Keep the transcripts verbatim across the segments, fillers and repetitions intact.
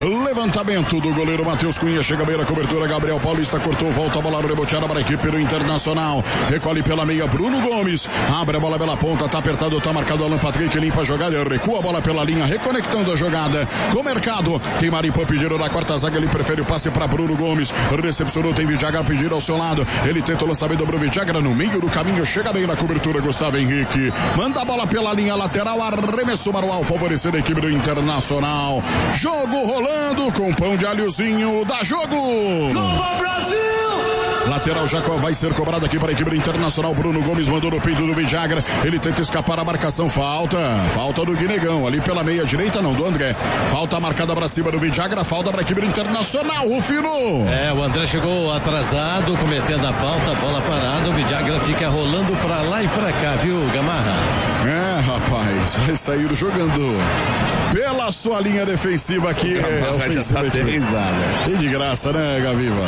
Levantamento do goleiro Matheus Cunha, chega bem na cobertura, Gabriel Paulista cortou, volta a bola reboteada para a equipe do Internacional, recolhe pela meia Bruno Gomes, abre a bola pela ponta, tá apertado, tá marcado Alan Patrick, limpa a jogada, recua a bola pela linha, reconectando a jogada com o Mercado, tem Maripã pedindo na quarta zaga, ele prefere o passe para Bruno Gomes, recepcionou, tem Vidagra pedindo ao seu lado, ele tenta o lançamento do Vidagra no meio do caminho, chega bem na cobertura, Gustavo Henrique, manda a bola pela linha lateral, arremessou Marual, favorecendo a equipe do Internacional, jogo rolando com pão de alhozinho, dá jogo! Nova Brasil! Lateral já vai ser cobrado aqui para a equipe do Internacional. Bruno Gomes mandou no peito do Vidagra. Ele tenta escapar a marcação. Falta. Falta do Guinegão. Ali pela meia direita, não, do André. Falta marcada para cima do Vidagra. Falta para a equipe do Internacional. Rufino. É, o André chegou atrasado, cometendo a falta. Bola parada. O Vidagra fica rolando para lá e para cá, viu, Gamarra? É, rapaz. Vai sair jogando pela sua linha defensiva aqui. É, ofensiva aqui. Cheio de graça, né, Gaviva?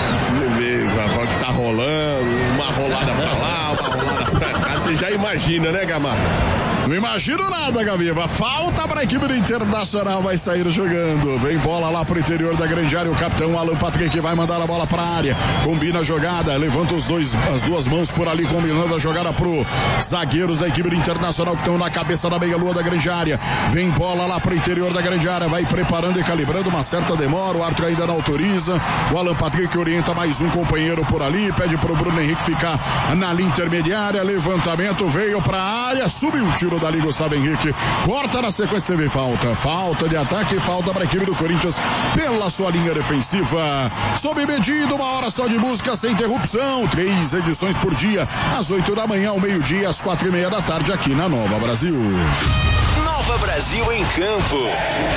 Que tá rolando, uma rolada pra lá, uma rolada pra cá, você já imagina, né, Gamarra? Não imagino nada, Gaviva. Falta para a equipe do Internacional, vai sair jogando. Vem bola lá pro interior da grande área. O capitão Alan Patrick vai mandar a bola para a área. Combina a jogada, levanta os dois, as duas mãos por ali, combinando a jogada pro zagueiros da equipe do Internacional que estão na cabeça da meia-lua da grande área. Vem bola lá pro interior da grande área, vai preparando e calibrando, uma certa demora. O árbitro ainda não autoriza. O Alan Patrick orienta mais um companheiro por ali, pede pro Bruno Henrique ficar na linha intermediária. Levantamento, veio pra área, subiu o tiro dali, Gustavo Henrique, corta na sequência, teve falta, falta de ataque, falta para a equipe do Corinthians pela sua linha defensiva, sob medida, uma hora só de música sem interrupção, três edições por dia, às oito da manhã, ao meio-dia, às quatro e meia da tarde, aqui na Nova Brasil. Nova Brasil em campo.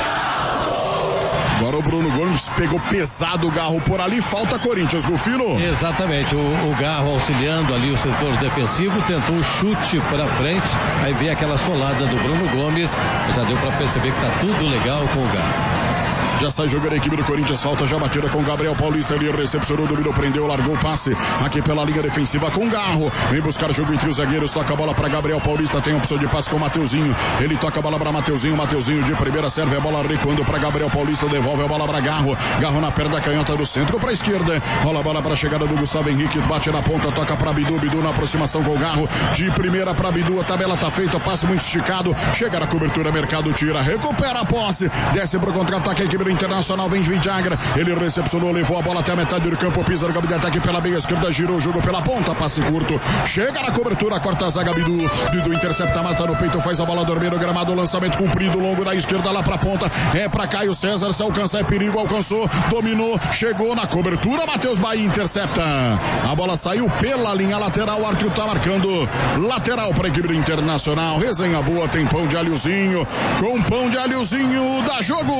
Agora o Bruno Gomes pegou pesado o Garro por ali, falta Corinthians, Rufino. Exatamente, o, o Garro auxiliando ali o setor defensivo, tentou um chute para frente, aí veio aquela solada do Bruno Gomes, já deu para perceber que tá tudo legal com o Garro. Já sai jogando a equipe do Corinthians, falta já batida com o Gabriel Paulista, ele recepcionou, dominou, prendeu, largou o passe aqui pela linha defensiva com o Garro, vem buscar o jogo entre os zagueiros, toca a bola para Gabriel Paulista, tem opção de passe com o Mateuzinho, ele toca a bola para Mateuzinho, Mateuzinho de primeira serve a bola recuando para Gabriel Paulista, devolve a bola para Garro, Garro na perna da canhota do centro para a esquerda, rola a bola para a chegada do Gustavo Henrique, bate na ponta, toca para Bidu, Bidu na aproximação com o Garro, de primeira para Bidu, a tabela tá feita, passe muito esticado, chega na cobertura, Mercado tira, recupera a posse, desce pro contra-ataque a equipe do Internacional, vem Vidagra, ele recepcionou, levou a bola até a metade do campo, pisa no campo de ataque pela meia esquerda, girou o jogo pela ponta, passe curto, chega na cobertura, corta a zaga, Bidu, Bidu intercepta, mata no peito, faz a bola dormir no gramado, lançamento comprido, longo da esquerda lá pra ponta, é pra Caio César, se alcançar é perigo, alcançou, dominou, chegou na cobertura, Matheus Bahia intercepta, a bola saiu pela linha lateral, o árbitro tá marcando lateral para a equipe do Internacional, resenha boa, tem pão de alhozinho, com pão de alhozinho, dá jogo!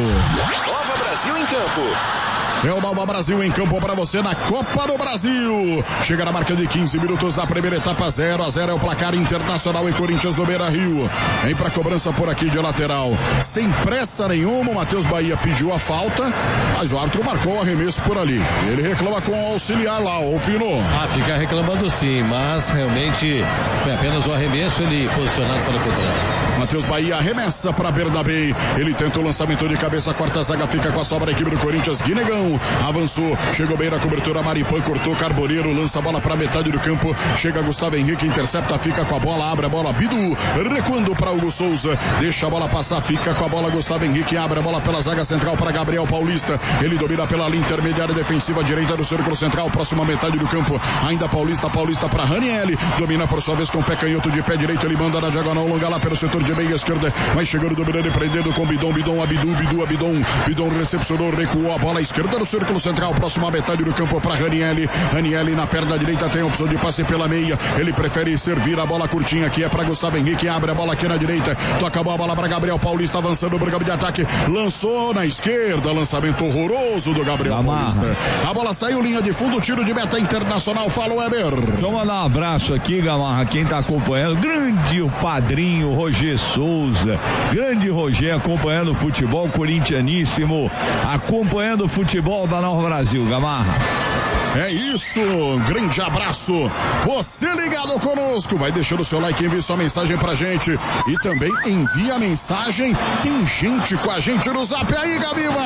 Nova Brasil em campo. É o Nova Brasil em campo para você na Copa do Brasil. Chega na marca de quinze minutos da primeira etapa, zero a zero é o placar. Internacional e Corinthians no Beira-Rio. Vem para cobrança por aqui de lateral. Sem pressa nenhuma, o Matheus Bahia pediu a falta, mas o árbitro marcou o arremesso por ali. Ele reclama com o auxiliar lá, o Fino. Ah, fica reclamando sim, mas realmente foi apenas o arremesso, ele posicionado para a cobrança. Matheus Bahia arremessa para Bernabé. Ele tenta o lançamento de cabeça, a quarta zaga fica com a sobra da equipe do Corinthians. Guinegão avançou, chegou bem na cobertura, Maripã cortou, Carboneiro lança a bola para metade do campo, chega Gustavo Henrique, intercepta, fica com a bola, abre a bola, Bidu, recuando para Hugo Souza, deixa a bola passar, fica com a bola, Gustavo Henrique, abre a bola pela zaga central para Gabriel Paulista, ele domina pela linha intermediária defensiva direita do círculo central, próxima metade do campo, ainda Paulista, Paulista para Ranielli, domina por sua vez com o pé canhoto de pé direito, ele manda na diagonal longa lá pelo setor de meia esquerda, vai chegando, dominando e prendendo com Bidon, Bidon, Abidu, Bidu, Abidon, Bidon recepcionou, recuou a bola à esquerda no círculo central, próxima metade do campo para Ranielli, Ranielli na perna direita tem a opção de passe pela meia, ele prefere servir a bola curtinha que é para Gustavo Henrique, abre a bola aqui na direita, toca a bola para Gabriel Paulista, avançando pro campo de ataque, lançou na esquerda, lançamento horroroso do Gabriel Gamarra. Paulista, a bola saiu, linha de fundo, tiro de meta Internacional, fala o Weber. Deixa eu mandar um abraço aqui, Gamarra, quem tá acompanhando, grande o padrinho Roger Souza, grande Roger acompanhando o futebol corintianíssimo, acompanhando o futebol futebol da Nova Brasil, Gamarra. É isso, um grande abraço. Você ligado conosco, vai deixando o seu like, envie sua mensagem pra gente e também envia a mensagem. Tem gente com a gente no Zap aí, Gaviva.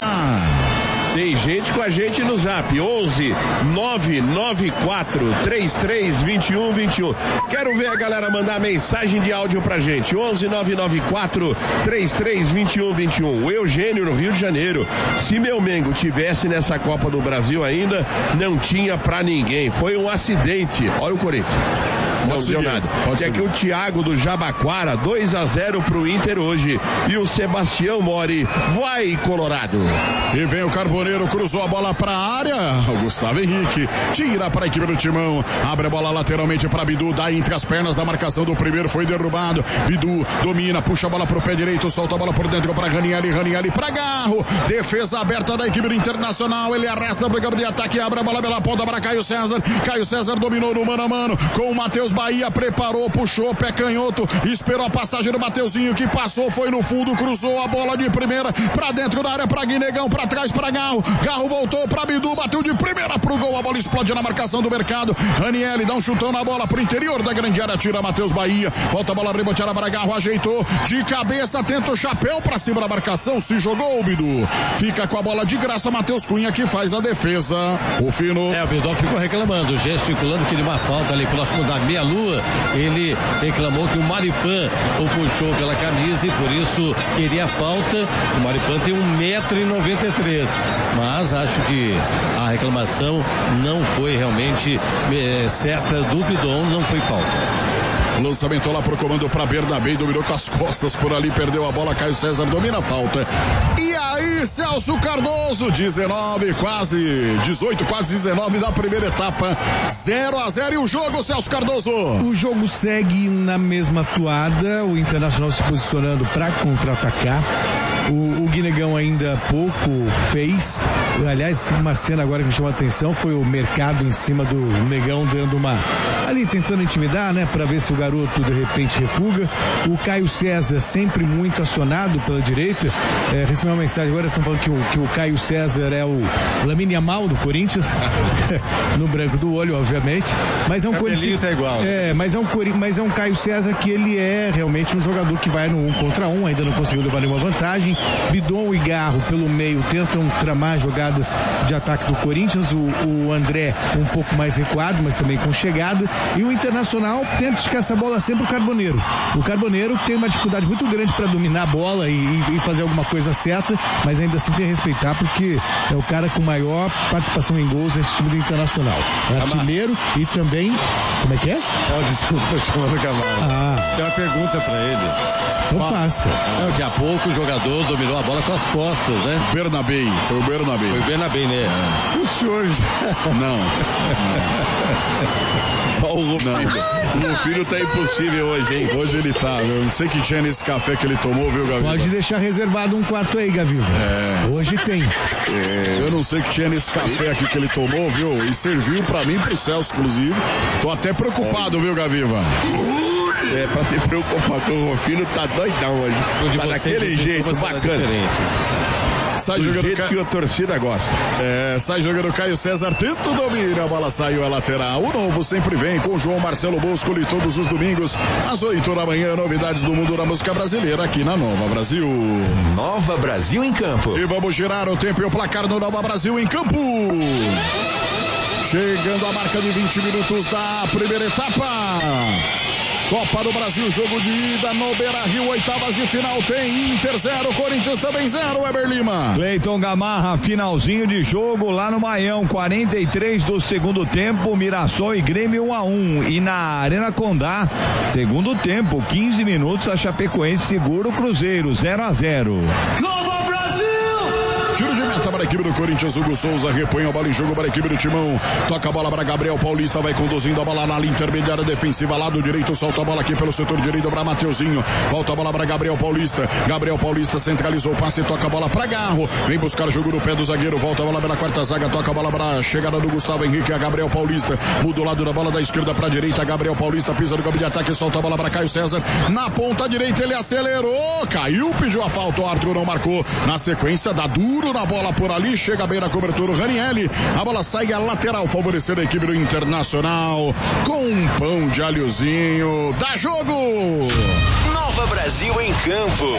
Tem gente com a gente no Zap, onze nove nove quatro três três dois um dois um. Quero ver a galera mandar mensagem de áudio pra gente, onze nove nove quatro três três dois um dois um. O Eugênio, no Rio de Janeiro, se meu Mengo tivesse nessa Copa do Brasil ainda, não tinha pra ninguém, foi um acidente. Olha o Corinthians. Não deu nada. Tem aqui o Thiago do Jabaquara, dois a zero pro Inter hoje. E o Sebastião Mori, vai Colorado. E vem o Carboneiro, cruzou a bola pra área. O Gustavo Henrique tira para a equipe do Timão. Abre a bola lateralmente para Bidu, dá entre as pernas da marcação do primeiro, foi derrubado. Bidu domina, puxa a bola pro pé direito, solta a bola por dentro para Ranieri, Ranieri para Garro. Defesa aberta da equipe do Internacional. Ele arresta para o campo de ataque, abre a bola pela ponta para Caio César. Caio César dominou no mano a mano com o Matheus Bahia, preparou, puxou, pé canhoto, esperou a passagem do Mateuzinho, que passou, foi no fundo, cruzou a bola de primeira pra dentro da área, pra Guinegão, pra trás pra Garro. Garro voltou pra Bidu, bateu de primeira pro gol, a bola explode na marcação do Mercado. Ranieri dá um chutão na bola pro interior da grande área, tira Matheus Bahia, volta a bola reboteada para Garro, ajeitou de cabeça, tenta o chapéu pra cima da marcação, se jogou o Bidu. Fica com a bola de graça, Matheus Cunha, que faz a defesa. O Fino. É, o Bidu ficou reclamando, gesticulando que ele uma falta ali próximo da meia-lua. Ele reclamou que o Maripan o puxou pela camisa e por isso queria falta. O Maripan tem um metro e noventa e três, mas acho que a reclamação não foi realmente é, certa do Bidon, não foi falta. Lançamento lá pro comando pra Bernabé, dominou com as costas por ali, perdeu a bola, Caio César domina a falta. E aí, Celso Cardoso, dezenove, quase dezoito, quase dezenove da primeira etapa, zero a zero e o jogo, Celso Cardoso. O jogo segue na mesma toada, o Internacional se posicionando para contra-atacar. O, o Guinegão ainda pouco fez. Aliás, uma cena agora que me chamou a atenção foi o Mercado em cima do Negão, dando uma ali tentando intimidar, né, para ver se o garoto de repente refuga. O Caio César sempre muito acionado pela direita. É, recebi uma mensagem agora, estão falando que o, que o Caio César é o Lamine Yamal do Corinthians no branco do olho, obviamente, mas é um Corinthians tá igual. É, mas é um mas é um Caio César que ele é realmente um jogador que vai no um contra um, ainda não conseguiu levar nenhuma vantagem. Bidon e Garro pelo meio tentam tramar jogadas de ataque do Corinthians, o, o André um pouco mais recuado, mas também com chegada, e o Internacional tenta esticar essa bola sempre o Carboneiro. O Carboneiro tem uma dificuldade muito grande para dominar a bola e, e fazer alguma coisa certa, mas ainda assim tem que respeitar, porque é o cara com maior participação em gols nesse time do Internacional. É artilheiro e também, como é que é? Oh, desculpa, tô chamando o Camargo. Ah. Tem uma pergunta para ele. Não faça. Não, daqui a pouco o jogador dominou a bola com as costas, né? Bernabé, foi o Bernabé. Foi o Bernabé, né? É. O senhor... Não, não. Só o Rufino. O Rufino tá impossível hoje, hein? Hoje ele tá, eu não sei que tinha nesse café que ele tomou, viu, Gaviva? Pode deixar reservado um quarto aí, Gaviva. É. Hoje tem. É. Eu não sei o que tinha nesse café aqui que ele tomou, viu? E serviu pra mim, pro Celso, inclusive. Tô até preocupado, viu, Gaviva? É, pra se preocupar com o Rufino, tá doidão hoje. Tá daquele jeito, bacana. Sai do jogando jeito Ca... que a torcida gosta. É, sai jogando Caio César, tenta o domínio, a bola saiu a lateral. O novo sempre vem com João Marcelo Boscoli todos os domingos, às oito da manhã, novidades do mundo da música brasileira aqui na Nova Brasil. Nova Brasil em campo. E vamos girar o tempo e o placar no Nova Brasil em campo. Chegando a marca de vinte minutos da primeira etapa. Copa do Brasil, jogo de ida no Beira-Rio, oitavas de final, tem Inter zero, Corinthians também zero, Weber Lima. Cleiton Gamarra, finalzinho de jogo lá no Maião, quarenta e três do segundo tempo, Mirassol e Grêmio um a um. E na Arena Condá, segundo tempo, quinze minutos, a Chapecoense segura o Cruzeiro, zero a zero. Nova Brasil! Tiro de meta para a equipe do Corinthians, Hugo Souza repõe a bola em jogo para a equipe do Timão, toca a bola para Gabriel Paulista, vai conduzindo a bola na linha intermediária defensiva, lado direito, solta a bola aqui pelo setor direito para Mateuzinho, volta a bola para Gabriel Paulista, Gabriel Paulista centralizou o passe, toca a bola para Garro, vem buscar jogo no pé do zagueiro, volta a bola pela quarta zaga, toca a bola para a chegada do Gustavo Henrique, a Gabriel Paulista, muda o lado da bola da esquerda para a direita, Gabriel Paulista pisa no campo de ataque, solta a bola para Caio César, na ponta direita ele acelerou, caiu, pediu a falta, o Arthur não marcou, na sequência dá duro tudo na bola por ali, chega bem na cobertura o Ranieri, a bola sai a lateral, favorecendo a equipe do Internacional, com um pão de alhozinho, dá jogo! Nova Brasil em campo.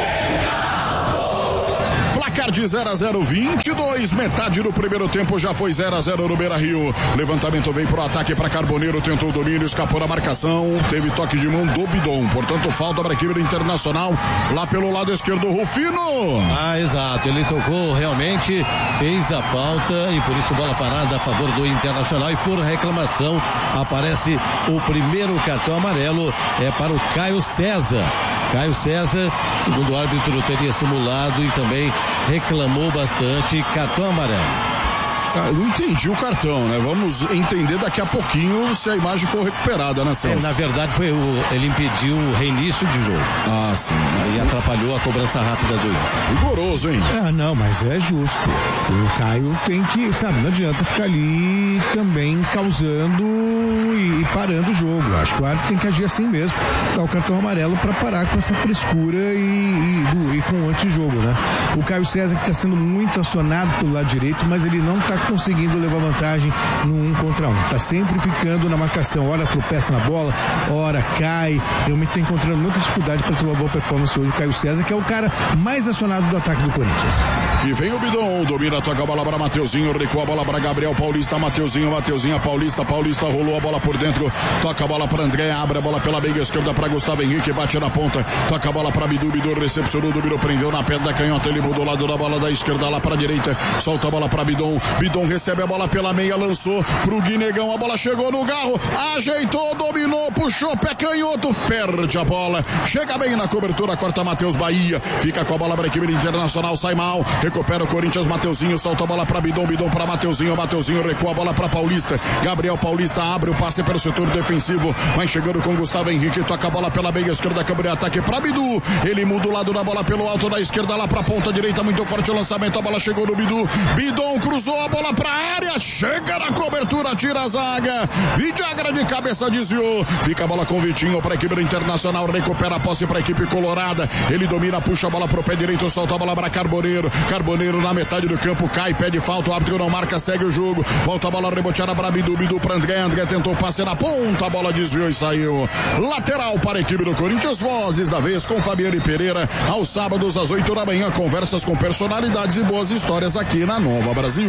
Placar de zero a zero, vinte e dois, metade do primeiro tempo já foi zero a zero no Beira-Rio. Levantamento vem pro ataque para Carboneiro, tentou o domínio, escapou da marcação, teve toque de mão do Bidon, portanto falta para a equipe do Internacional, lá pelo lado esquerdo, Rufino. Ah, exato, ele tocou realmente, fez a falta e por isso bola parada a favor do Internacional e por reclamação aparece o primeiro cartão amarelo, é para o Caio César. Caio César, segundo o árbitro, teria simulado e também reclamou bastante, cartão amarelo. Ah, eu não entendi o cartão, né? Vamos entender daqui a pouquinho se a imagem for recuperada, né, Celso? É, na verdade, foi o, ele impediu o reinício de jogo. Ah, sim. Aí atrapalhou a cobrança rápida do Inter. Rigoroso, hein? Ah, não, mas é justo. O Caio tem que, sabe, não adianta ficar ali também causando e, e parando o jogo. Acho que o árbitro tem que agir assim mesmo. Dar o cartão amarelo para parar com essa frescura e, e, do, e com o antijogo, né? O Caio César que está sendo muito acionado pelo lado direito, mas ele não está conseguindo levar vantagem no um contra um. Tá sempre ficando na marcação. Ora tropeça na bola, ora cai. Realmente tá encontrando muita dificuldade para ter uma boa performance hoje o Caio César, que é o cara mais acionado do ataque do Corinthians. E vem o Bidon, domina, toca a bola para Mateuzinho, recua a bola para Gabriel Paulista, Mateuzinho, Mateuzinho, Paulista, Paulista rolou a bola por dentro, toca a bola para André, abre a bola pela meia esquerda para Gustavo Henrique, bate na ponta, toca a bola para Bidu, Bidu recepcionou, Bidu prendeu na perna da canhota, ele mudou o lado da bola da esquerda lá para a direita, solta a bola para Bidon, Bidon recebe a bola pela meia, lançou pro Guinegão, a bola chegou no Garro, ajeitou, dominou, puxou, pé canhoto, perde a bola, chega bem na cobertura, corta Matheus Bahia, fica com a bola para a equipe Internacional, sai mal, recupera o Corinthians, Mateuzinho, solta a bola para Bidon, Bidon para Mateuzinho, Mateuzinho recua a bola para Paulista, Gabriel Paulista abre o passe para o setor defensivo, vai chegando com Gustavo Henrique, toca a bola pela meia esquerda, câmara de ataque para Bidu, ele muda o lado da bola pelo alto da esquerda lá para a ponta direita, muito forte o lançamento, a bola chegou no Bidu, Bidon cruzou a bola para a área, chega na cobertura, tira a zaga, Vidagra de cabeça desviou, fica a bola com o Vitinho para a equipe Internacional, recupera a posse para a equipe colorada, ele domina, puxa a bola pro pé direito, solta a bola para Carboneiro, Carboneiro na metade do campo, cai, pede falta, o árbitro não marca, segue o jogo, volta a bola reboteada para Bidu, Bidu para André, André tentou passe na ponta, a bola desviou e saiu, lateral para a equipe do Corinthians, vozes da vez com Fabiane Pereira, aos sábados às oito da manhã, conversas com personalidades e boas histórias aqui na Nova Brasil.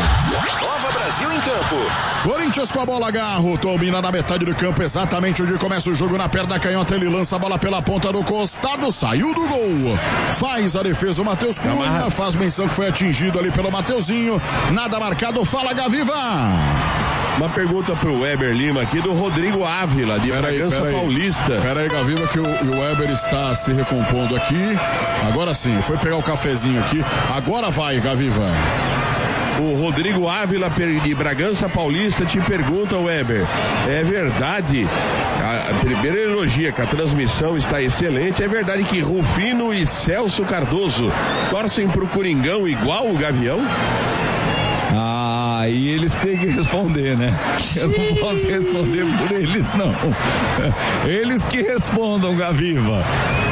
Nova Brasil em campo. Corinthians com a bola, Garro, domina na metade do campo, exatamente onde começa o jogo, na perna canhota, ele lança a bola pela ponta do costado, saiu do gol, faz a defesa o Matheus Cunha, faz menção que foi atingido ali pelo Mateuzinho, nada marcado, fala Gaviva. Uma pergunta pro Weber Lima aqui do Rodrigo Ávila, de Bragança Paulista. Pera aí, Gaviva, que o, o Weber está se recompondo aqui, agora sim, foi pegar o cafezinho aqui, agora vai, Gaviva. O Rodrigo Ávila de Bragança Paulista te pergunta, Weber, é verdade, a, a primeira elogia que a transmissão está excelente, é verdade que Rufino e Celso Cardoso torcem pro Coringão igual o Gavião? Ah, e eles têm que responder, né? Eu não posso responder por eles, não. Eles que respondam, Gaviva.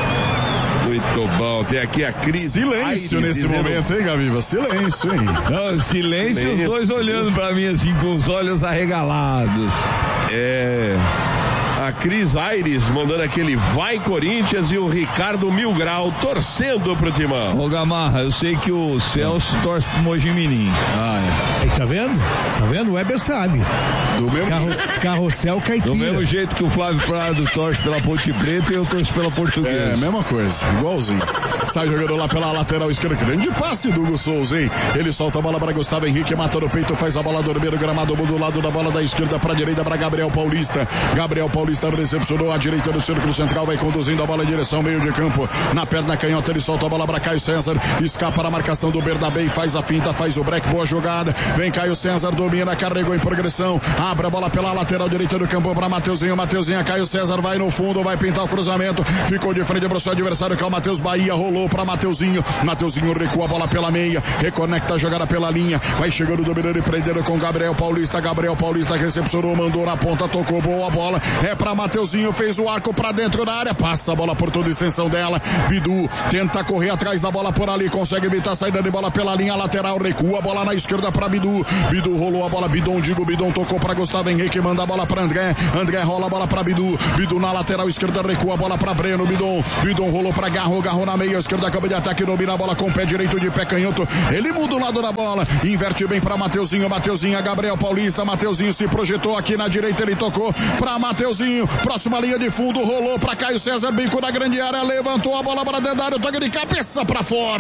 Muito bom, tem aqui a Cris. Silêncio Aires nesse dizendo... momento, hein, Gaviva? Silêncio, hein? Não, silêncio, silêncio, os dois olhando pra mim assim com os olhos arregalados. É. A Cris Aires mandando aquele vai Corinthians e o Ricardo Mil Grau torcendo pro Timão. Ô Gamarra, eu sei que o Celso torce pro Mojimirim. Ah, é. Aí, tá vendo? Tá vendo? O Weber sabe. Do mesmo Carro, Carrossel Caipira. Do mesmo jeito que o Flávio Prado torce pela Ponte Preta e eu torço pela Portuguesa. É, mesma coisa, igualzinho. Sai jogando lá pela lateral esquerda, grande passe do Hugo Souza, hein? Ele solta a bola para Gustavo Henrique, mata no peito, faz a bola dormir no gramado, do lado da bola da esquerda para a direita para Gabriel Paulista. Gabriel Paulista recepcionou a direita do círculo central, vai conduzindo a bola em direção ao meio de campo. Na perna canhota, ele solta a bola para Caio César, escapa na marcação do Bernabé, faz a finta, faz o break, boa jogada. Vem Caio César, domina, carregou em progressão, abre a bola pela lateral direita do campo para Mateuzinho, Mateuzinho, Caio César vai no fundo, vai pintar o cruzamento, ficou de frente para o seu adversário que é o Matheus Bahia, rolou para Mateuzinho, Mateuzinho recua a bola pela meia, reconecta a jogada pela linha, vai chegando, dominando e prendendo com Gabriel Paulista, Gabriel Paulista recepcionou, mandou na ponta, tocou boa bola, é para pra Mateuzinho, fez o arco pra dentro da área, passa a bola por toda a extensão dela. Bidu tenta correr atrás da bola por ali, consegue evitar a saída de bola pela linha lateral, recua a bola na esquerda pra Bidu. Bidu rolou a bola, Bidon, digo, Bidon tocou pra Gustavo Henrique, manda a bola pra André. André rola a bola pra Bidu. Bidu na lateral esquerda, recua a bola pra Breno. Bidon, Bidon rolou pra Garro, Garro na meia esquerda, campo de ataque, domina a bola com o pé direito de pé canhoto. Ele muda o lado da bola, inverte bem pra Mateuzinho. Mateuzinho, Gabriel Paulista. Mateuzinho se projetou aqui na direita, ele tocou pra Mateuzinho. Próxima linha de fundo, rolou pra Caio César, bico da grande área, levantou a bola para dentro da área, toque de cabeça pra fora.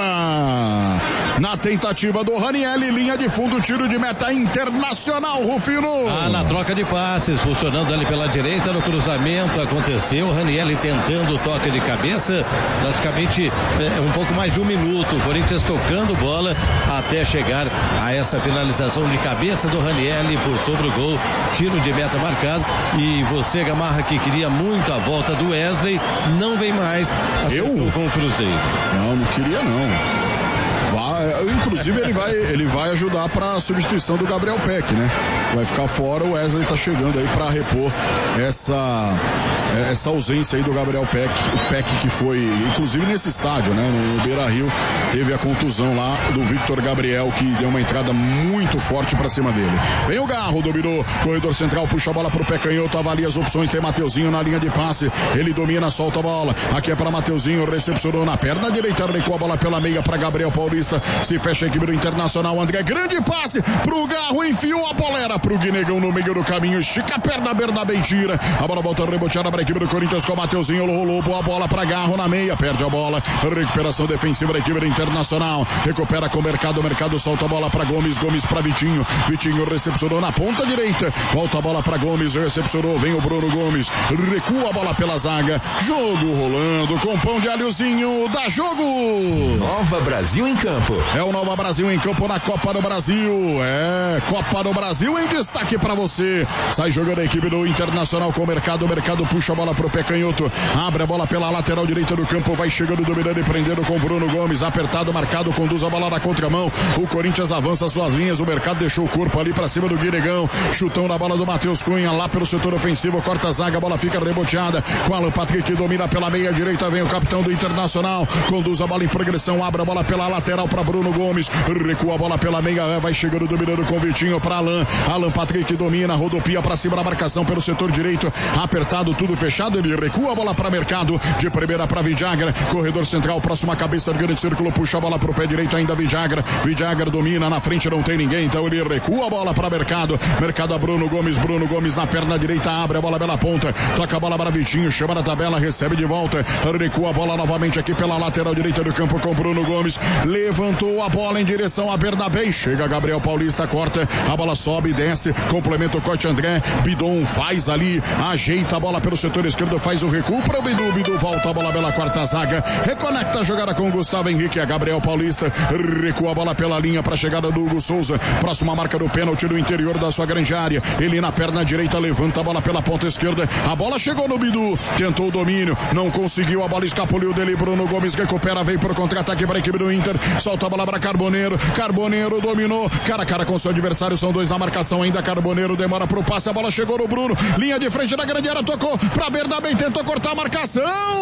Na tentativa do Raniel, linha de fundo, tiro de meta Internacional, Rufino. Ah, na troca de passes, funcionando ali pela direita, no cruzamento aconteceu, Raniel tentando o toque de cabeça, praticamente é, um pouco mais de um minuto, o Corinthians tocando bola até chegar a essa finalização de cabeça do Raniel por sobre o gol, tiro de meta marcado. E você, Gamarra, que queria muito a volta do Wesley, não vem mais. Eu? Com o Cruzeiro. Não, não queria não. Vai, inclusive ele vai, ele vai ajudar para a substituição do Gabriel Peck, né? Vai ficar fora, o Wesley tá chegando aí para repor essa essa ausência aí do Gabriel Peck, o Peck que foi, inclusive nesse estádio, né? No Beira-Rio, teve a contusão lá do Victor Gabriel, que deu uma entrada muito forte para cima dele. Vem o Garro, dominou, corredor central, puxa a bola pro pé canhoto, avalia as opções, tem Mateuzinho na linha de passe, ele domina, solta a bola, aqui é para Mateuzinho, recepcionou na perna direita, recua a bola pela meia para Gabriel Paulista, se fecha a equipe do Internacional, André, grande passe pro Garro, enfiou a bola, era pro Guinegão no meio do caminho, estica a perna, Bernabé tira, a bola volta reboteada para a equipe do Corinthians com o Mateuzinho, rolou boa bola para Garro na meia, perde a bola, recuperação defensiva da equipe do Internacional, recupera com o Mercado, Mercado solta a bola para Gomes, Gomes para Vitinho, Vitinho recepcionou na ponta direita, volta a bola para Gomes, recepcionou, vem o Bruno Gomes, recua a bola pela zaga, jogo rolando com pão de alhozinho, dá jogo! Nova Brasil em campo. É o Nova Brasil em campo na Copa do Brasil. É, Copa do Brasil em destaque pra você. Sai jogando a equipe do Internacional com o Mercado. O Mercado puxa a bola pro pé canhoto. Abre a bola pela lateral direita do campo. Vai chegando, dominando e prendendo com o Bruno Gomes. Apertado, marcado, conduz a bola na contramão. O Corinthians avança suas linhas. O Mercado deixou o corpo ali pra cima do Guinegão. Chutão na bola do Matheus Cunha. Lá pelo setor ofensivo. Corta a zaga. A bola fica reboteada. Com Alan Patrick domina pela meia direita. Vem o capitão do Internacional. Conduz a bola em progressão. Abre a bola pela lateral pra Bruno Gomes, recua a bola pela meia, vai chegando, dominando com o Vitinho para Alan, Alan Patrick domina, rodopia para cima da marcação pelo setor direito, apertado, tudo fechado, ele recua a bola para Mercado, de primeira para Vidagra, corredor central, próxima cabeça do grande círculo, puxa a bola pro pé direito ainda Vidagra, Vidagra domina, na frente não tem ninguém, então ele recua a bola para Mercado, Mercado a Bruno Gomes, Bruno Gomes na perna direita, abre a bola pela ponta, toca a bola para Vitinho, chama na tabela, recebe de volta, recua a bola novamente aqui pela lateral direita do campo com Bruno Gomes, levantou a bola em direção a Bernabé, chega Gabriel Paulista, corta, a bola sobe, desce, complementa o corte André, Bidon faz ali, ajeita a bola pelo setor esquerdo, faz o recuo para o Bidu, Bidu volta a bola pela quarta zaga, reconecta a jogada com o Gustavo Henrique, a Gabriel Paulista, recua a bola pela linha para a chegada do Hugo Souza, próxima marca do pênalti do interior da sua grande área, ele na perna direita, levanta a bola pela ponta esquerda, a bola chegou no Bidu, tentou o domínio, não conseguiu, a bola escapuliu dele, Bruno Gomes recupera, veio por contra-ataque para a equipe do Inter, solta a bola para Carboneiro, Carboneiro dominou, cara a cara com seu adversário, são dois na marcação ainda, Carboneiro demora pro passe, a bola chegou no Bruno, linha de frente da grande área, tocou pra Bernabé, tentou cortar a marcação,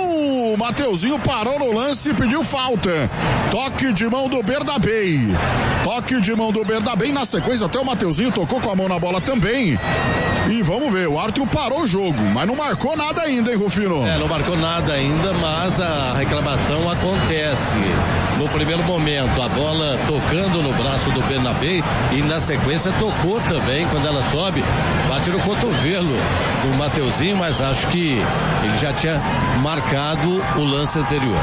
Mateuzinho parou no lance e pediu falta, toque de mão do Bernabé, toque de mão do Bernabé, na sequência até o Mateuzinho tocou com a mão na bola também, e vamos ver, o árbitro parou o jogo, mas não marcou nada ainda, hein, Rufino? É, não marcou nada ainda, mas a reclamação acontece. No primeiro momento, a bola tocando no braço do Bernabé e na sequência tocou também, quando ela sobe, bate no cotovelo do Mateuzinho, mas acho que ele já tinha marcado o lance anterior.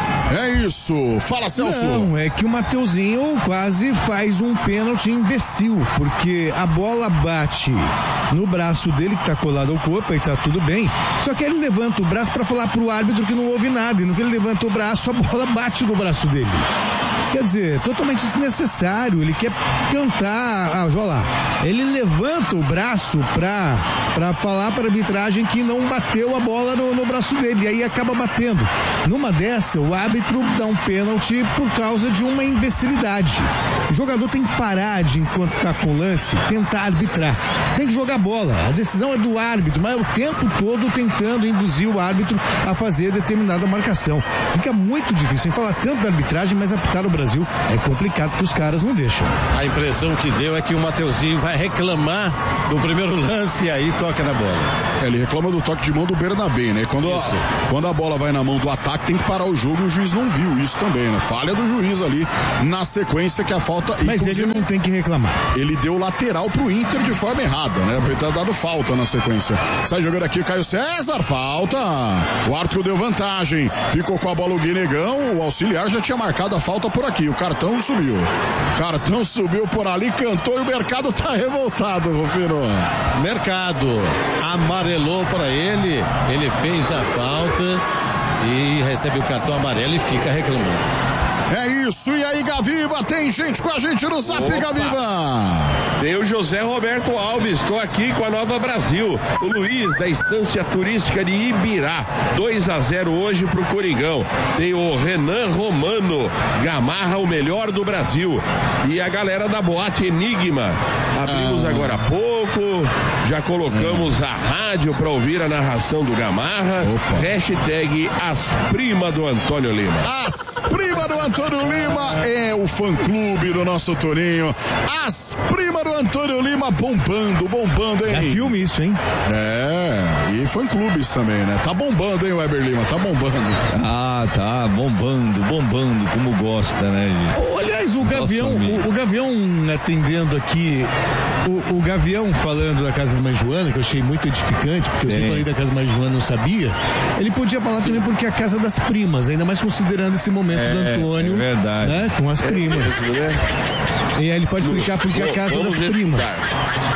É isso, fala Celso. Não, é que o Mateuzinho quase faz um pênalti imbecil, porque a bola bate no braço dele, que tá colado ao corpo, e tá tudo bem, só que ele levanta o braço para falar pro árbitro que não houve nada, e no que ele levanta o braço, a bola bate no braço dele. Quer dizer, totalmente desnecessário, ele quer cantar, ah, olha lá, ele levanta o braço pra, pra falar pra arbitragem que não bateu a bola no, no braço dele, e aí acaba batendo. Numa dessa, o árbitro dá um pênalti por causa de uma imbecilidade. O jogador tem que parar de, enquanto tá com o lance, tentar arbitrar. Tem que jogar bola. A decisão é do árbitro, mas é o tempo todo tentando induzir o árbitro a fazer determinada marcação. Fica muito difícil. Sem falar tanto da arbitragem, mas apitar no Brasil é complicado porque os caras não deixam. A impressão que deu é que o Mateuzinho vai reclamar do primeiro lance e aí toca na bola. É, ele reclama do toque de mão do Bernabé, né? Quando a, quando a bola vai na mão do ataque, tem que parar o jogo e o juiz não viu isso também, né? Falha do juiz ali na sequência que a falta... Mas ele não tem que reclamar. Ele deu lateral pro Inter de forma errada, né? Pra ele ter dado falta na sequência. Sai jogando aqui, Caio César, falta. O Arthur deu vantagem. Ficou com a bola o Guinegão. O auxiliar já tinha marcado a falta por aqui. O cartão subiu. O cartão subiu por ali, cantou e o mercado tá revoltado, Rufino. Mercado amarelou para ele. Ele fez a falta e recebe o cartão amarelo e fica reclamando. É isso, e aí, Gaviva, tem gente com a gente no Zap, Opa. Gaviva. Tem o José Roberto Alves, estou aqui com a Nova Brasil. O Luiz, da Estância Turística de Ibirá, dois a zero hoje pro Coringão. Tem o Renan Romano, Gamarra, o melhor do Brasil. E a galera da Boate Enigma. Abrimos ah. agora há pouco, já colocamos ah. a rádio para ouvir a narração do Gamarra. Opa. Hashtag As Prima do Antônio Lima. As Prima do Antônio Lima é o fã-clube do nosso Torinho. As Prima do Antônio Lima bombando, bombando, hein? É filme isso, hein? É, e fã-clubes também, né? Tá bombando, hein, Weber Lima? Tá bombando. Ah, tá bombando, bombando, como gosta, né? Oh, aliás, o Gavião, o, o Gavião atendendo aqui, o, o Gavião falando da casa da mãe Joana, que eu achei muito edificante, porque Sim. eu sempre falei da casa da mãe Joana, não sabia. Ele podia falar Sim. também porque é a casa das primas, ainda mais considerando esse momento é, do Antônio, é verdade. Né, com as primas. É, e aí ele pode explicar porque é a casa das estudar. primas.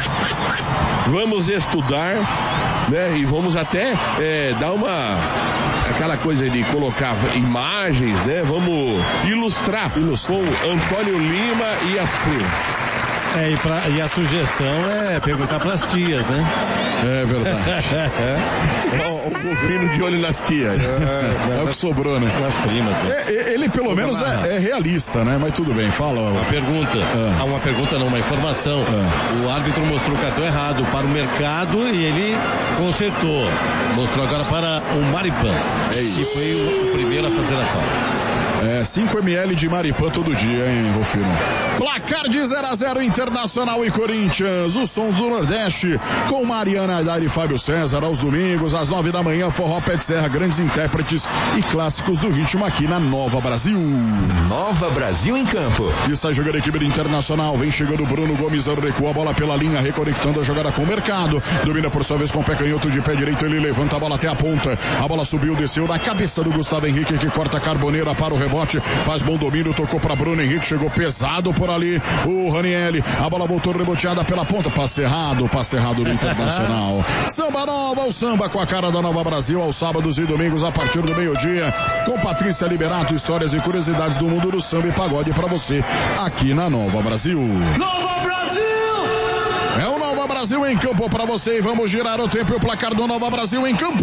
Vamos estudar, né? E vamos até é, dar uma... aquela coisa de colocar imagens, né? Vamos ilustrar, ilustrar. com Antônio Lima e as primas. É, e, pra, e a sugestão é perguntar pras tias, né? É verdade. é. O, o golfinho de olho nas tias. É, é, é o que sobrou, né? Nas primas. Né? É, ele pelo menos é, é realista, né? Mas tudo bem, fala. Uma pergunta. Ah. uma pergunta não, uma informação. Ah. O árbitro mostrou o cartão errado para o Mercado e ele consertou. Mostrou agora para o Maripan. É isso. Que foi o, o primeiro a fazer a falta. É, cinco mililitros de Maripan todo dia, hein, Rufino? Placar de zero a zero, Internacional e Corinthians. Os sons do Nordeste, com Mariana Haddad e Fábio César, aos domingos, às nove da manhã, Forró Pé de Serra, grandes intérpretes e clássicos do ritmo aqui na Nova Brasil. Nova Brasil em campo. E sai jogando a equipe do Internacional, vem chegando Bruno Gomes, recua a bola pela linha, reconectando a jogada com o Mercado. Domina por sua vez com o pé canhoto de pé direito, ele levanta a bola até a ponta. A bola subiu, desceu na cabeça do Gustavo Henrique, que corta a Carboneira para o rebote, faz bom domínio, tocou para Bruno Henrique, chegou pesado por ali, o Ranieri, a bola voltou reboteada pela ponta, passe errado, passe errado do Internacional. Samba Nova, o samba com a cara da Nova Brasil, aos sábados e domingos a partir do meio-dia, com Patrícia Liberato, histórias e curiosidades do mundo do samba e pagode para você, aqui na Nova Brasil. Nova Brasil! É o Nova Brasil em campo para você e vamos girar o tempo e o placar do Nova Brasil em campo.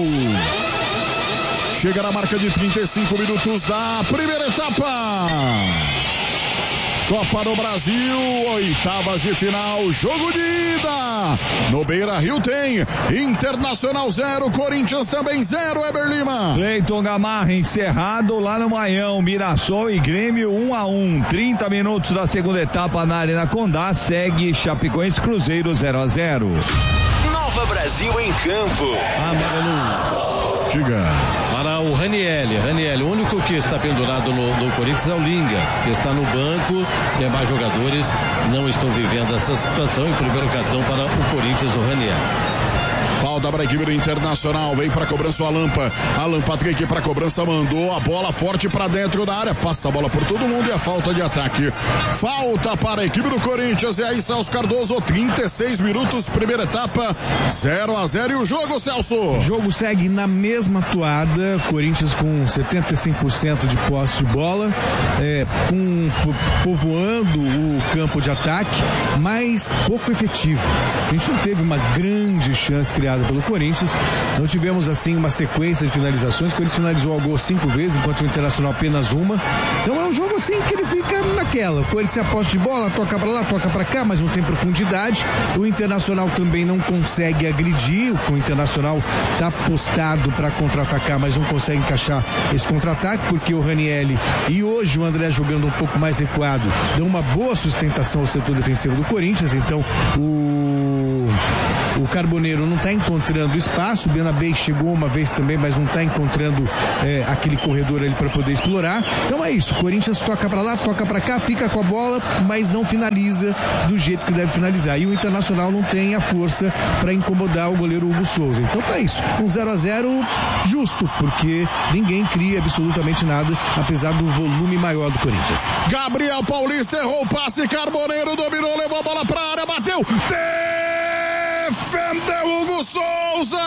Chega na marca de trinta e cinco minutos da primeira etapa. Copa do Brasil, oitavas de final, jogo de ida. No Beira-Rio tem Internacional zero, Corinthians também zero, Weber Lima. Cleiton Gamarra encerrado lá no Maião, Mirassol e Grêmio um a um. trinta minutos da segunda etapa na Arena Condá, segue Chapecoense Cruzeiro zero a zero. Nova Brasil em campo. Ah, Magalu. Diga. Para o Ranieri, Ranieri, o único que está pendurado no, no Corinthians é o Linga, que está no banco, demais jogadores não estão vivendo essa situação. Em primeiro cartão para o Corinthians, o Ranieri. Falta para a equipe do Internacional, vem para a cobrança o Alampa, Alan Patrick para a cobrança, mandou a bola forte para dentro da área, passa a bola por todo mundo e a falta de ataque. Falta para a equipe do Corinthians, e aí Celso Cardoso, trinta e seis minutos, primeira etapa, zero a zero, e o jogo, Celso? O jogo segue na mesma toada, Corinthians com setenta e cinco por cento de posse de bola, é, com povoando o campo de ataque, mas pouco efetivo. A gente não teve uma grande chance criada criada pelo Corinthians. Não tivemos assim uma sequência de finalizações. O Corinthians finalizou o gol cinco vezes, enquanto o Internacional apenas uma. Então é um jogo assim que ele fica naquela. O Corinthians se aposta de bola, toca pra lá, toca pra cá, mas não tem profundidade. O Internacional também não consegue agredir. O Internacional tá postado para contra-atacar, mas não consegue encaixar esse contra-ataque, porque o Ranieri e hoje o André jogando um pouco mais recuado dão uma boa sustentação ao setor defensivo do Corinthians. Então o o Carboneiro não está encontrando espaço. O Benabei chegou uma vez também, mas não está encontrando é, aquele corredor ali para poder explorar. Então é isso, o Corinthians toca para lá, toca para cá, fica com a bola, mas não finaliza do jeito que deve finalizar. E o Internacional não tem a força para incomodar o goleiro Hugo Souza. Então tá isso, um zero a zero justo, porque ninguém cria absolutamente nada, apesar do volume maior do Corinthians. Gabriel Paulista errou o passe, Carboneiro dominou, levou a bola pra área, bateu, defendeu Hugo Souza.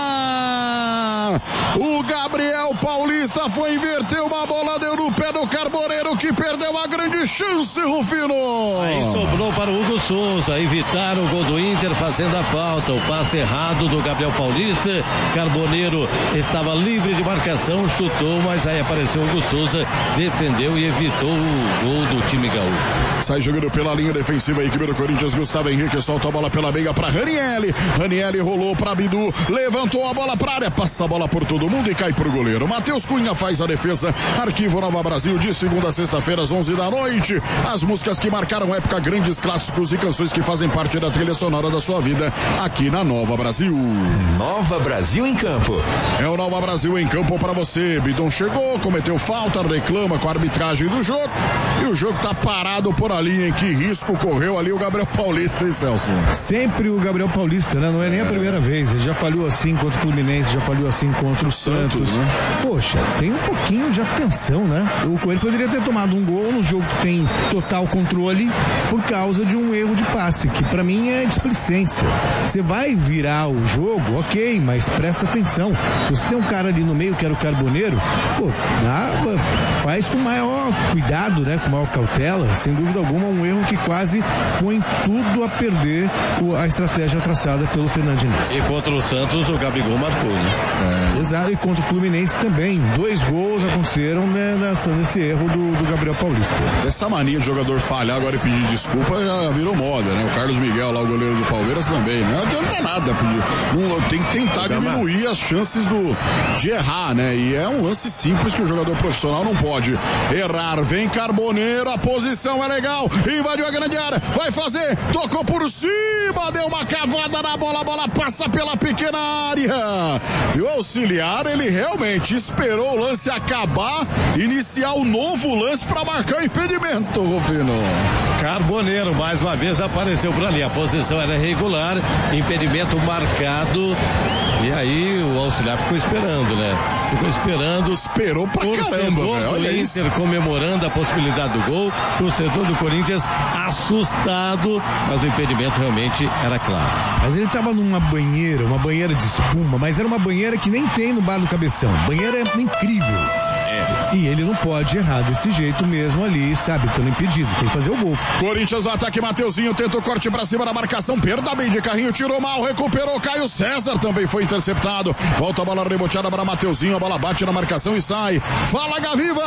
O Gabriel Paulista foi inverter uma bola, deu no pé do Carboneiro, que perdeu uma grande chance, Rufino. Aí sobrou para o Hugo Souza evitar o gol do Inter fazendo a falta. O passe errado do Gabriel Paulista. Carboneiro estava livre de marcação, chutou, mas aí apareceu o Hugo Souza, defendeu e evitou o gol do time gaúcho. Sai jogando pela linha defensiva a equipe do Corinthians. Gustavo Henrique solta a bola pela meia para Ranieri. Ranieri rolou para Bidu, levantou a bola para área, passa a bola por todo mundo e cai pro goleiro. Matheus Cunha faz a defesa. Arquivo Nova Brasil, de segunda a sexta-feira às onze da noite. As músicas que marcaram época, grandes clássicos e canções que fazem parte da trilha sonora da sua vida aqui na Nova Brasil. Nova Brasil em campo. É o Nova Brasil em campo para você. Bidon chegou, cometeu falta, reclama com a arbitragem do jogo e o jogo tá parado por ali. Em que risco correu ali o Gabriel Paulista, hein, Celso? Sempre o Gabriel Paulista, né? Não é nem a primeira vez. Ele já falhou assim contra o Fluminense, já falhou assim contra o Santos. Santos, né? Poxa, tem um pouquinho de atenção, né? O Coelho poderia ter tomado um gol no jogo que tem total controle por causa de um erro de passe, que pra mim é displicência. Você vai virar o jogo, ok, mas presta atenção. Se você tem um cara ali no meio que era o Carboneiro, pô, dá, faz com maior cuidado, né? Com maior cautela. Sem dúvida alguma, um erro que quase põe tudo a perder a estratégia traçada pelo Fernando Diniz. E contra o Santos, o Gabigol marcou, né? É, exato, e contra o Fluminense também. Dois gols aconteceram, né, nessa, nesse erro do, do Gabriel Paulista. Essa mania de jogador falhar agora e pedir desculpa já virou moda, né? O Carlos Miguel, lá o goleiro do Palmeiras também. Não adianta nada pedir. Não, tem que tentar diminuir as chances do, de errar, né? E é um lance simples que o jogador profissional não pode errar. Vem Carboneiro, a posição é legal, invadiu a grande área, vai fazer, tocou por cima, deu uma cavada na bola, a bola passa pela pequena área. E o auxiliar, ele realmente esperou o lance acabar, iniciar um novo lance para marcar o impedimento, Rufino. Carboneiro mais uma vez apareceu por ali, a posição era regular, impedimento marcado. E aí o auxiliar ficou esperando, né? Ficou esperando. Esperou pra caramba, velho. Olha isso. Inter comemorando a possibilidade do gol. Torcedor do Corinthians assustado, mas o impedimento realmente era claro. Mas ele tava numa banheira, uma banheira de espuma, mas era uma banheira que nem tem no bar do Cabeção. Banheira é incrível. E ele não pode errar desse jeito mesmo ali, sabe? Estando impedido, tem que fazer o gol. Corinthians no ataque, Mateuzinho tenta o corte pra cima da marcação, perda bem de carrinho, tirou mal, recuperou, Caio César também foi interceptado. Volta a bola reboteada para Mateuzinho, a bola bate na marcação e sai. Fala, Gaviva!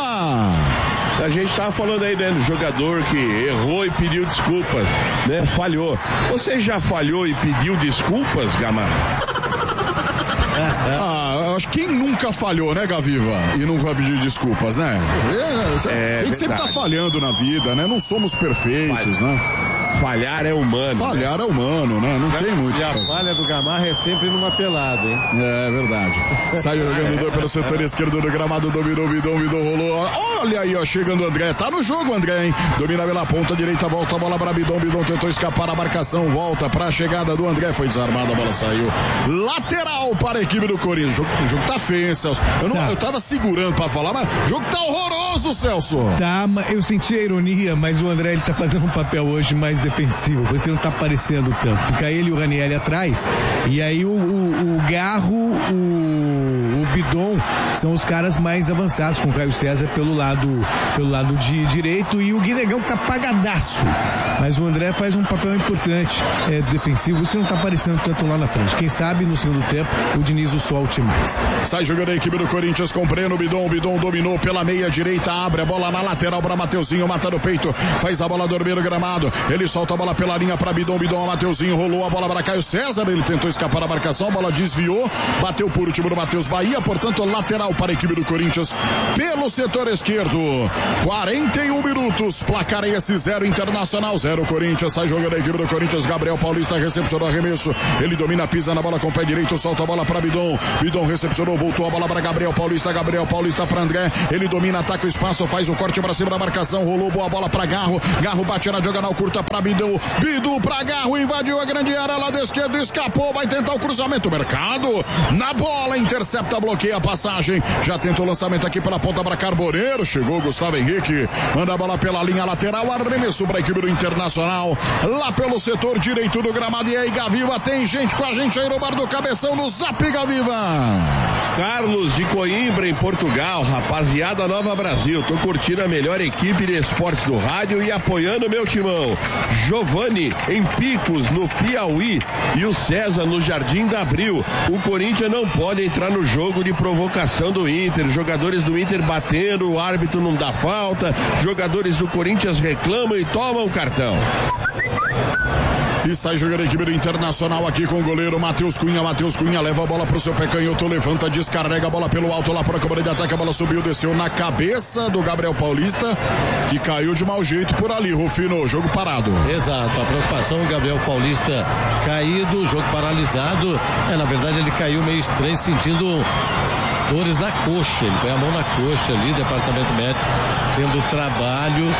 A gente tava falando aí, né, do jogador que errou e pediu desculpas, né? Falhou. Você já falhou e pediu desculpas, Gamarra? Ah, eu acho que quem nunca falhou, né, Gaviva? E nunca pediu desculpas, né? É, a gente sempre tá falhando na vida, né? Não somos perfeitos, Falha. né? Falhar é humano. Falhar né? é humano, né? Não tem muito. E a falha do Gamarra é sempre numa pelada, hein? É verdade. Saiu jogando pelo setor esquerdo do gramado, dominou, Bidon, Bidon rolou. Olha aí, ó, chegando o André. Tá no jogo, André, hein? Domina pela ponta direita, volta a bola pra Bidon, Bidon tentou escapar da marcação, volta pra chegada do André, foi desarmada, a bola saiu. Lateral para a equipe do Corinthians. O jogo, o jogo tá feio, hein, Celso? Eu, não, tá. eu tava segurando pra falar, mas o jogo tá horroroso, Celso. Tá, eu senti a ironia, mas o André, ele tá fazendo um papel hoje mais mais defensivo, por isso ele não tá aparecendo tanto. Fica ele e o Ranieri atrás, e aí o, o, o Garro, o, o Bidon são os caras mais avançados, com o Caio César pelo lado, pelo lado de direito, e o Guinegão tá apagadaço, mas o André faz um papel importante, é, defensivo, isso não tá aparecendo tanto lá na frente. Quem sabe no segundo tempo o Diniz o solte mais. Sai jogando a equipe do Corinthians com Breno Bidon, Bidon dominou pela meia direita, abre a bola na lateral para Mateuzinho, mata no peito, faz a bola dormir no gramado, ele solta a bola pela linha para Bidon, Bidon, Mateuzinho rolou a bola para Caio César, ele tentou escapar da marcação, a bola desviou, bateu por último no Matheus Bahia, portanto lateral para a equipe do Corinthians pelo setor esquerdo. quarenta e um minutos, placar esse, zero Internacional, zero Corinthians. Sai jogando a equipe do Corinthians, Gabriel Paulista recepcionou arremesso, ele domina, pisa na bola com o pé direito, solta a bola para Bidon, Bidon recepcionou, voltou a bola para Gabriel Paulista, Gabriel Paulista para André, ele domina, ataca o espaço, faz o corte para cima da marcação, rolou boa bola para Garro, Garro bate na diagonal curta para Bidon, Bidu para Garro, invadiu a grande área lá da esquerda, escapou, vai tentar o cruzamento, Mercado na bola, intercepta, bloqueia a passagem, já tentou o lançamento aqui pela ponta para Carboneiro, chegou Gustavo Henrique, manda a bola pela linha lateral, arremesso para a equipe do Internacional, lá pelo setor direito do gramado. E aí, Gaviva, tem gente com a gente aí no Bar do Cabeção, no Zap, Gaviva. Carlos de Coimbra, em Portugal, rapaziada Nova Brasil, tô curtindo a melhor equipe de esportes do rádio e apoiando meu timão. Giovani, em Picos, no Piauí, e o César no Jardim da Abril. O Corinthians não pode entrar no jogo de provocação do Inter, jogadores do Inter batendo, o árbitro não dá falta, jogadores do Corinthians reclamam e tomam o cartão. E sai jogando a equipe do Internacional aqui com o goleiro Matheus Cunha. Matheus Cunha leva a bola pro seu pé canhoto, levanta, descarrega a bola pelo alto lá para a câmara de ataque. A bola subiu, desceu na cabeça do Gabriel Paulista, que caiu de mau jeito por ali. Rufino, jogo parado. Exato, a preocupação, o Gabriel Paulista caído, jogo paralisado. É, na verdade ele caiu meio estranho, sentindo dores na coxa. Ele põe a mão na coxa ali, departamento médico, tendo trabalho.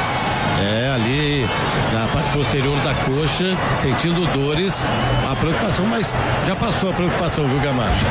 É, ali na parte posterior da coxa, sentindo dores, a preocupação, mas já passou a preocupação, viu, Gamacho?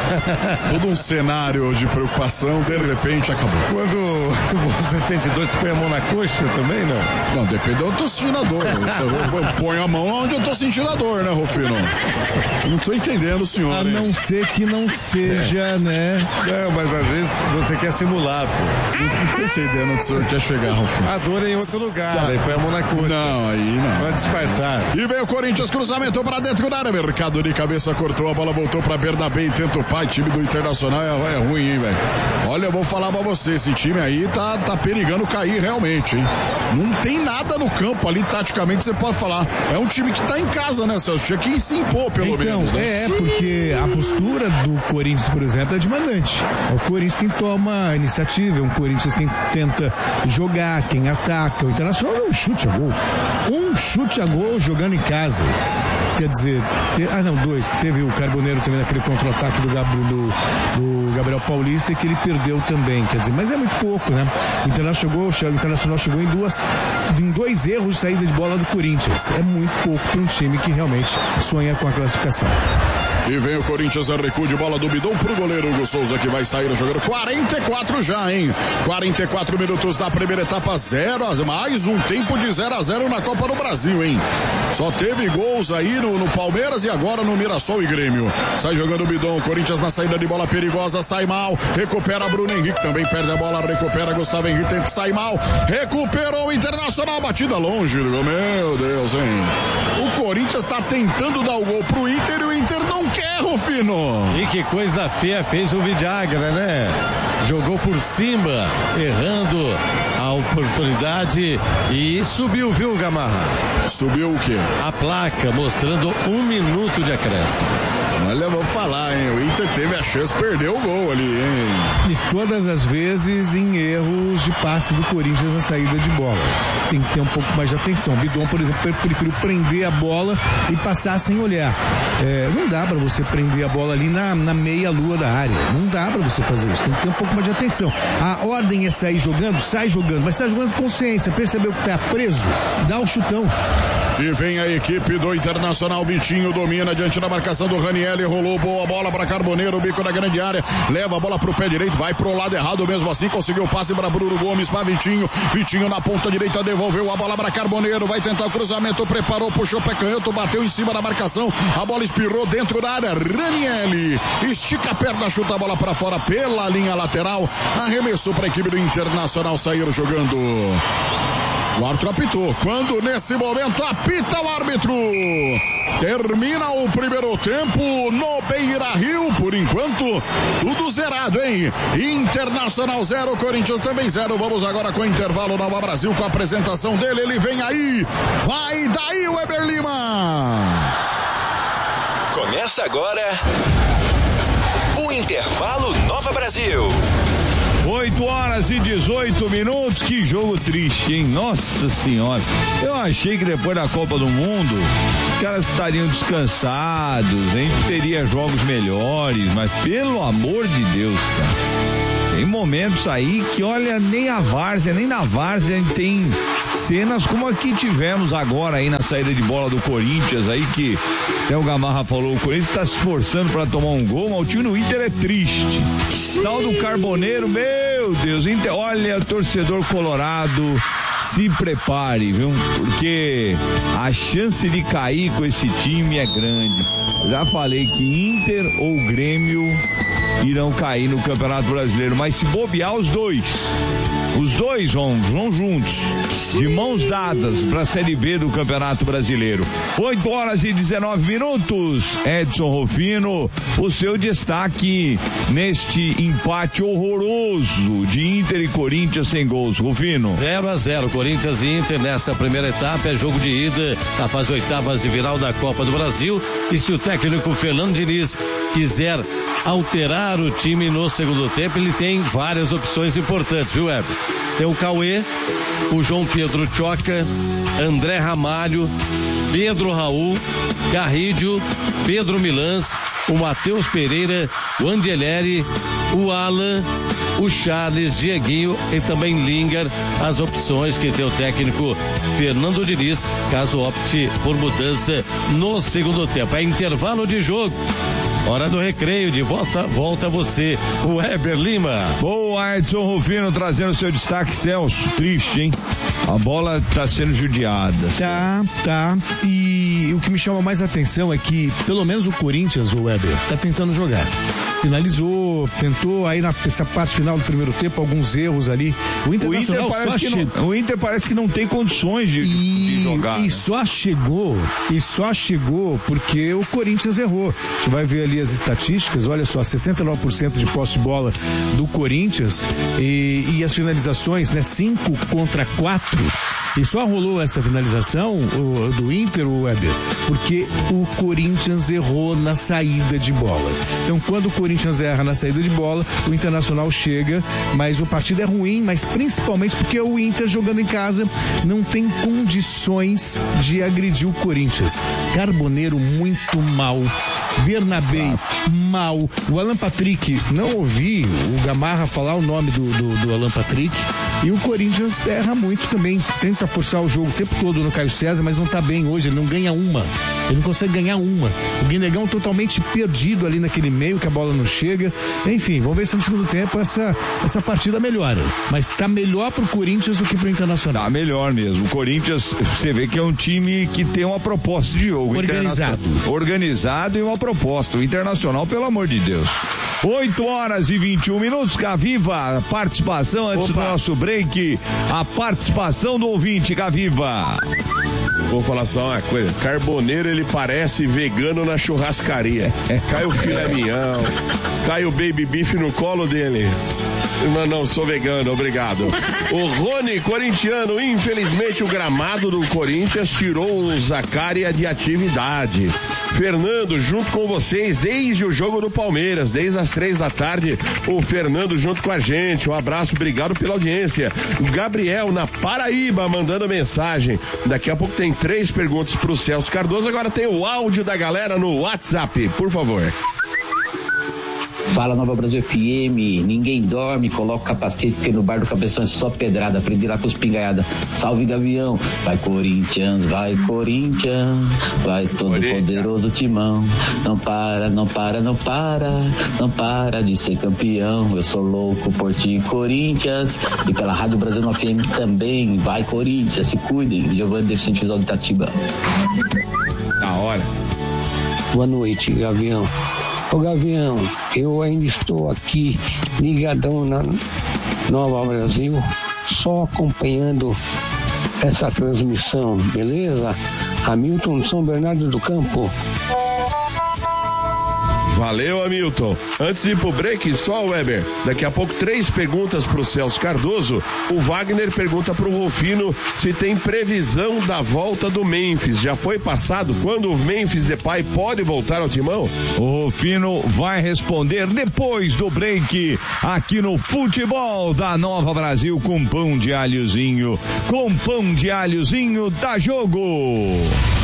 Todo um cenário de preocupação, de repente acabou. Quando você sente dor, você põe a mão na coxa também, não? Não, depende de onde eu tô sentindo a dor. Eu ponho a mão onde eu tô sentindo a dor, né, Rufino? Não tô entendendo, senhor. A não ser que não seja, é. né? Não, mas às vezes você quer simular, pô. Não tô entendendo onde o senhor quer chegar, Rufino. A dor é em outro lugar. Aí põe a mão na coxa. Não, aí não. Vai disfarçar. E vem o Corinthians, cruzamento pra dentro da área. Mercado de cabeça, cortou a bola, voltou pra Bernabé e tenta o pai. Time do Internacional é, é ruim, hein, velho. Olha, eu vou falar pra você, esse time aí tá, tá perigando cair realmente, hein. Não tem nada no campo ali, taticamente, você pode falar. É um time que tá em casa, né, Celso? Tinha que se impor, pelo então, menos. Né? É, porque a postura do Corinthians, por exemplo, é de mandante. É o Corinthians quem toma a iniciativa, é um Corinthians quem tenta jogar, quem ataca. O Internacional é um chute a gol. Um chute a gol jogando em casa. Quer dizer, te, ah não, dois, que teve o Carboneiro também naquele contra-ataque do, do, do Gabriel Paulista, que ele perdeu também, quer dizer, mas é muito pouco, né? O Internacional chegou, o Internacional chegou em duas, em dois erros de saída de bola do Corinthians. É muito pouco para um time que realmente sonha com a classificação. E vem o Corinthians, a recuo de bola do Bidon pro goleiro Hugo Souza, que vai sair jogando quarenta e quatro já, hein? quarenta e quatro minutos da primeira etapa, zero a zero, mais um tempo de zero a zero na Copa do Brasil, hein? Só teve gols aí no, no Palmeiras e agora no Mirassol e Grêmio. Sai jogando o Bidon, Corinthians na saída de bola perigosa, sai mal, recupera Bruno Henrique, também perde a bola, recupera Gustavo Henrique, tem que sair mal, recuperou o Internacional, batida longe, meu Deus, hein? O Corinthians tá tentando dar o gol pro Inter e o Inter não quer, Rufino. E que coisa feia fez o Vidagra, né? Jogou por cima, errando a oportunidade e subiu, viu, Gamarra? Subiu o quê? A placa mostrando um minuto de acréscimo. Olha, eu vou falar, hein? O Inter teve a chance, perdeu o gol ali, hein? E todas as vezes em erros de passe do Corinthians na saída de bola. Tem que ter um pouco mais de atenção. O Bidon, por exemplo, preferiu prender a bola e passar sem olhar. É, não dá pra você prender a bola ali na, na meia-lua da área. Não dá pra você fazer isso. Tem que ter um pouco mais de atenção. A ordem é sair jogando, sai jogando, mas sai jogando com consciência. Percebeu que tá preso? Dá o chutão. E vem a equipe do Internacional. Vitinho domina diante da marcação do Raniel. Rolou boa bola para Carboneiro, bico da grande área. Leva a bola pro pé direito, vai pro lado errado mesmo assim. Conseguiu o passe para Bruno Gomes, para Vitinho. Vitinho na ponta direita, devolveu a bola para Carboneiro. Vai tentar o cruzamento, preparou, puxou pé canhoto, bateu em cima da marcação. A bola espirrou dentro da área. Raniel estica a perna, chuta a bola para fora pela linha lateral. Arremessou para a equipe do Internacional sair jogando. O árbitro apitou. Quando nesse momento apita o árbitro. Termina o primeiro tempo no Beira-Rio. Por enquanto, tudo zerado, hein? Internacional zero, Corinthians também zero. Vamos agora com o intervalo Nova Brasil, com a apresentação dele. Ele vem aí. Vai daí o Weber Lima. Começa agora o intervalo Nova Brasil. oito horas e dezoito minutos, que jogo triste, hein? Nossa senhora, eu achei que depois da Copa do Mundo os caras estariam descansados, a gente teria jogos melhores, mas pelo amor de Deus, cara, tem momentos aí que, olha, nem a várzea, nem na várzea a gente tem cenas como a que tivemos agora aí na saída de bola do Corinthians aí, que até o Gamarra falou, o Corinthians está se esforçando para tomar um gol, mas o time do Inter é triste. Tal do Carboneiro, meu Deus, Inter, olha, torcedor colorado, se prepare, viu? Porque a chance de cair com esse time é grande. Eu já falei que Inter ou Grêmio irão cair no Campeonato Brasileiro, mas se bobear os dois, os dois vão, vão juntos, de mãos dadas para a Série B do Campeonato Brasileiro. oito horas e dezenove minutos. Edson Rufino, o seu destaque neste empate horroroso de Inter e Corinthians sem gols. Rufino. zero a zero, Corinthians e Inter nessa primeira etapa, é jogo de ida na fase oitavas de final da Copa do Brasil. E se o técnico Fernando Diniz quiser alterar o time no segundo tempo, ele tem várias opções importantes, viu, Weber? Tem o Cauê, o João Pedro Choca, André Ramalho, Pedro Raul, Garridio, Pedro Milans, o Matheus Pereira, o Angeleri, o Alan, o Charles, Dieguinho e também Linger, as opções que tem o técnico Fernando Diniz, caso opte por mudança no segundo tempo. É intervalo de jogo. Hora do recreio, de volta, volta você, o Weber Lima. Boa, Edson Rufino trazendo seu destaque, Celso. Triste, hein? A bola tá sendo judiada. Tá, tá. E o que me chama mais a atenção é que, pelo menos o Corinthians, o Weber, tá tentando jogar. Finalizou, tentou aí nessa parte final do primeiro tempo, alguns erros ali. O Internacional o Inter só parece que chegou. não, o Inter parece que não tem condições de, e, de jogar. E né? só chegou, e só chegou porque o Corinthians errou. A gente vai ver ali as estatísticas, olha só, sessenta e nove por cento de posse de bola do Corinthians e, e as finalizações, né, cinco contra quatro. E só rolou essa finalização o, do Inter, o Weber, porque o Corinthians errou na saída de bola. Então, quando o Corinthians erra na saída de bola, o Internacional chega, mas o partido é ruim, mas principalmente porque o Inter, jogando em casa, não tem condições de agredir o Corinthians. Carboneiro muito mal, Bernabé mal, o Alan Patrick, não ouvi o Gamarra falar o nome do, do, do Alan Patrick, e o Corinthians erra muito também, tenta forçar o jogo o tempo todo no Caio César, mas não tá bem hoje, ele não ganha uma, ele não consegue ganhar uma. O Guinegão totalmente perdido ali naquele meio, que a bola não chega. Enfim, vamos ver se no segundo tempo essa, essa partida melhora, mas tá melhor pro Corinthians do que pro Internacional. Tá melhor mesmo. O Corinthians, você vê que é um time que tem uma proposta de jogo. Organizado. Organizado e uma proposta. O Internacional, pelo amor de Deus. oito horas e vinte e um minutos, Gaviva, participação antes Opa. do nosso break, a participação do ouvinte, Gaviva. Vou falar só uma coisa, Carboneiro ele parece vegano na churrascaria. Cai o filé mignon, cai o baby beef no colo dele. Não, não, sou vegano, obrigado. O Rony, corintiano, infelizmente o gramado do Corinthians tirou o Zaccaria de atividade. Fernando, junto com vocês, desde o jogo do Palmeiras, desde as três da tarde, o Fernando junto com a gente. Um abraço, obrigado pela audiência. Gabriel, na Paraíba, mandando mensagem. Daqui a pouco tem três perguntas pro Celso Cardoso, agora tem o áudio da galera no WhatsApp, por favor. Fala Nova Brasil F M, ninguém dorme, coloca o capacete, porque no bar do Cabeção é só pedrada, aprendi lá com os pingaiada. Salve Gavião, vai Corinthians, vai Corinthians, vai todo poderoso timão, não para, não para, não para, não para de ser campeão, eu sou louco por ti, Corinthians, e pela Rádio Brasil no F M também, vai Corinthians, se cuidem, Giovanni Deficiente Visual de Itatiba. Da hora. Boa noite, Gavião. Ô Gavião, eu ainda estou aqui ligadão na Nova Brasil, só acompanhando essa transmissão, beleza? Hamilton, São Bernardo do Campo. Valeu, Hamilton. Antes de ir pro break, só o Weber. Daqui a pouco, três perguntas pro Celso Cardoso. O Wagner pergunta pro Rufino se tem previsão da volta do Memphis. Já foi passado quando o Memphis Depay pode voltar ao timão? O Rufino vai responder depois do break, aqui no Futebol da Nova Brasil, com pão de alhozinho. Com pão de alhozinho, dá jogo!